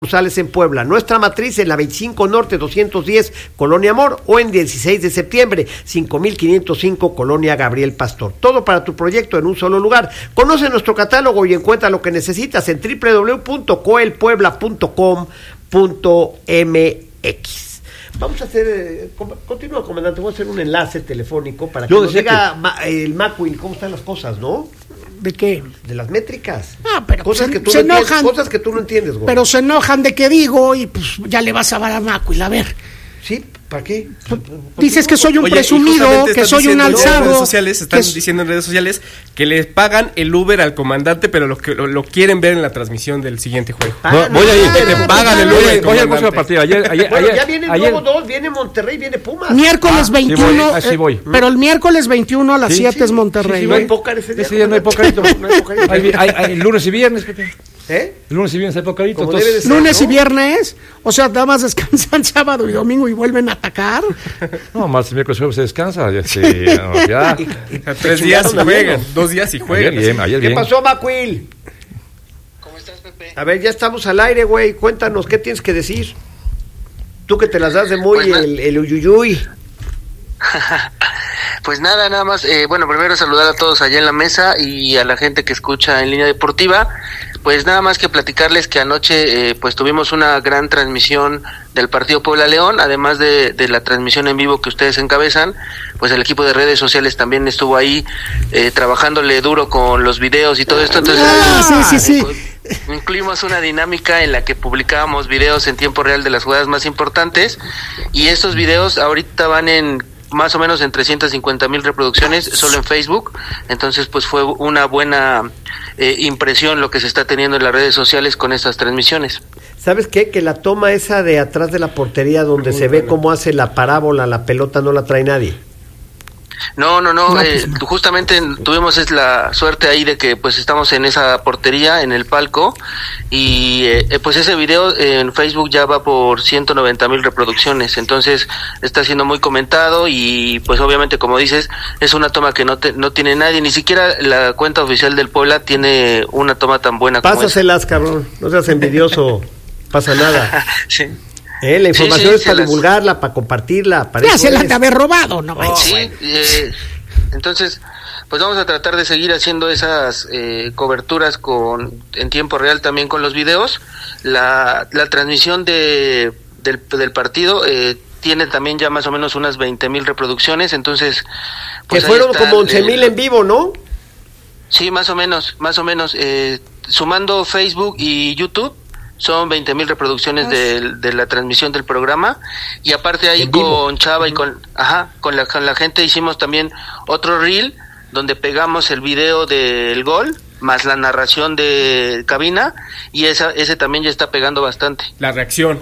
Sucursales en Puebla. Nuestra matriz en la 25 Norte 210, Colonia Amor, o en 16 de septiembre, 5505, Colonia Gabriel Pastor. Todo para tu proyecto en un solo lugar. Conoce nuestro catálogo y encuentra lo que necesitas en www.coelpuebla.com.mx. Vamos a hacer, continúa, comandante, voy a hacer un enlace telefónico para que nos diga el Macuil cómo están las cosas, ¿no? ¿De qué? De las métricas. Ah, pero cosas que tú se no enojan. cosas que tú no entiendes, güey. Pero se enojan de que digo y pues ya le vas a dar a Macuil, a ver. Sí, ¿para qué? Dices que soy un presumido, que soy un alzado. Están diciendo en redes sociales que les pagan el Uber al comandante, pero lo quieren ver en la transmisión del siguiente juego. Voy a ir. Te pagan el Uber. Voy al próximo partido. Ya vienen luego dos, viene Monterrey, viene Pumas. Miércoles 21. Sí voy. Pero el miércoles 21 a las 7 es Monterrey. Sí, no hay póker ese día. Ese día no hay pokerito. Hay lunes y viernes, Pepe. El lunes y viernes hay pokerito. Lunes y viernes, o sea, nada más descansan sábado y domingo y vuelven a atacar. No, martes, miércoles, jueves se descansa. Ya. 3 días y juegan, 2 días y juegan. Ayer ¿Qué pasó, Macuil? ¿Cómo estás, Pepe? A ver, ya estamos al aire, güey. Cuéntanos, ¿qué tienes que decir? Tú que te las das de muy pues el uyuyuy. Pues nada más, bueno, primero saludar a todos allá en la mesa y a la gente que escucha en Línea Deportiva. Pues nada más que platicarles que anoche pues tuvimos una gran transmisión del partido Puebla-León, además de la transmisión en vivo que ustedes encabezan, pues el equipo de redes sociales también estuvo ahí trabajándole duro con los videos y todo esto. Entonces sí. Incluimos una dinámica en la que publicábamos videos en tiempo real de las jugadas más importantes, y estos videos ahorita van en más o menos en 350,000 reproducciones solo en Facebook. Entonces pues fue una buena impresión lo que se está teniendo en las redes sociales con estas transmisiones. ¿Sabes qué? Que la toma esa de atrás de la portería donde se ve cómo hace la parábola, la pelota no la trae nadie. No, justamente tuvimos la suerte ahí de que pues estamos en esa portería, en el palco, y pues ese video en Facebook ya va por 190,000 reproducciones, entonces está siendo muy comentado y pues obviamente, como dices, es una toma que no tiene nadie, ni siquiera la cuenta oficial del Puebla tiene una toma tan buena como Pásaselas, cabrón, no seas envidioso, pasa nada. Sí. La información es para divulgarla, para compartirla. Ya se la de haber robado, ¿no? Entonces, pues vamos a tratar de seguir haciendo esas coberturas en tiempo real también con los videos. La transmisión del partido tiene también ya más o menos unas 20,000 reproducciones, entonces... Pues que fueron como 11,000 en vivo, ¿no? Sí, más o menos. Sumando Facebook y YouTube, son 20,000 reproducciones de la transmisión del programa, y aparte ahí con Chava y con la gente hicimos también otro reel donde pegamos el video del gol más la narración de cabina, y ese también ya está pegando bastante. La reacción.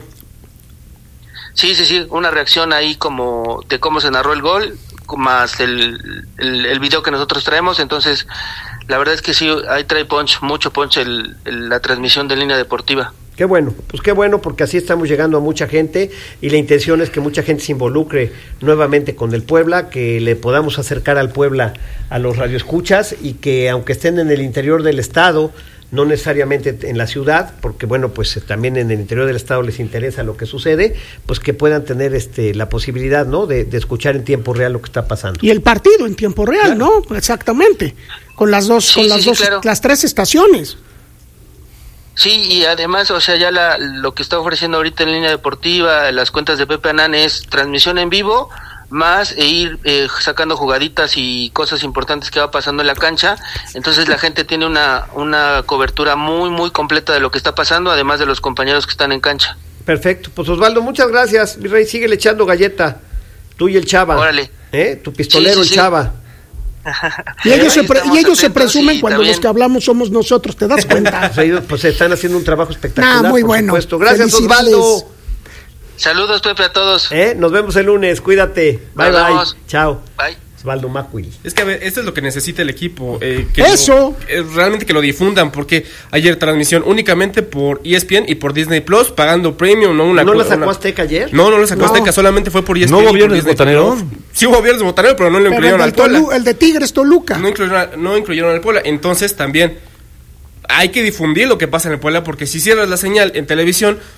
Sí, una reacción ahí como de cómo se narró el gol más el video que nosotros traemos. Entonces la verdad es que sí, ahí trae mucho punch la transmisión de Línea Deportiva. Qué bueno, pues qué bueno, porque así estamos llegando a mucha gente, y la intención es que mucha gente se involucre nuevamente con el Puebla, que le podamos acercar al Puebla a los radioescuchas, y que aunque estén en el interior del estado, no necesariamente en la ciudad, porque bueno, pues también en el interior del estado les interesa lo que sucede, pues que puedan tener la posibilidad, ¿no?, de escuchar en tiempo real lo que está pasando. Y el partido en tiempo real, claro. ¿No? Exactamente, con las dos, claro. Las 3 estaciones. Sí, y además, o sea, ya lo que está ofreciendo ahorita en Línea Deportiva, las cuentas de Pepe Anán, es transmisión en vivo, más ir sacando jugaditas y cosas importantes que va pasando en la cancha. Entonces la gente tiene una cobertura muy, muy completa de lo que está pasando, además de los compañeros que están en cancha. Perfecto, pues Osvaldo, muchas gracias, mi rey, síguele echando galleta, tú y el Chava. Órale. Tu pistolero, el Chava. Y ellos se presumen cuando los que hablamos somos nosotros, ¿te das cuenta? Pues están haciendo un trabajo espectacular. Muy bueno. Supuesto. Gracias, Osvaldo. Saludos, Pepe, a todos. Nos vemos el lunes, cuídate. Bye. Chao. Bye. Osvaldo Macuil. Es que, a ver, esto es lo que necesita el equipo. Realmente que lo difundan, porque ayer transmisión únicamente por ESPN y por Disney Plus, pagando premium, ¿no? ¿No la sacó Azteca ayer? No la sacó Azteca, solamente fue por ESPN. ¿No hubo viernes botanero? Sí hubo viernes botanero, pero no lo incluyeron al Puebla. El de Tigres Toluca. No incluyeron al Puebla. Entonces también hay que difundir lo que pasa en el Puebla, porque si cierras la señal en televisión,